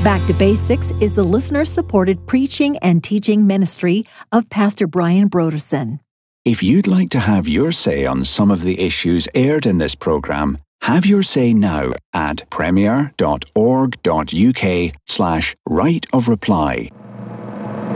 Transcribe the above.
Back to Basics is the listener-supported preaching and teaching ministry of Pastor Brian Broderson. If you'd like to have your say on some of the issues aired in this programme, have your say now at premier.org.uk/right of reply.